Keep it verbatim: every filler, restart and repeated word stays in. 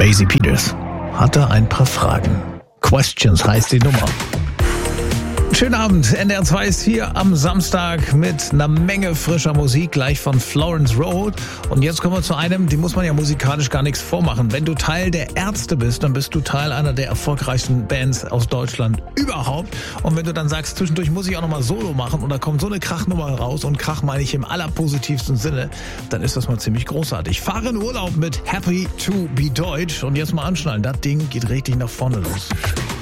Daisy Peters hatte ein paar Fragen. Questions heißt die Nummer. Schönen Abend, N D R zwei ist hier am Samstag mit einer Menge frischer Musik, gleich von Florence Road. Und jetzt kommen wir zu einem, die muss man ja musikalisch gar nichts vormachen. Wenn du Teil der Ärzte bist, dann bist du Teil einer der erfolgreichsten Bands aus Deutschland überhaupt. Und wenn du dann sagst, zwischendurch muss ich auch nochmal Solo machen und da kommt so eine Krachnummer raus, und Krach meine ich im allerpositivsten Sinne, dann ist das mal ziemlich großartig. Fahre in Urlaub mit Happy to be Deutsch und jetzt mal anschnallen, das Ding geht richtig nach vorne los.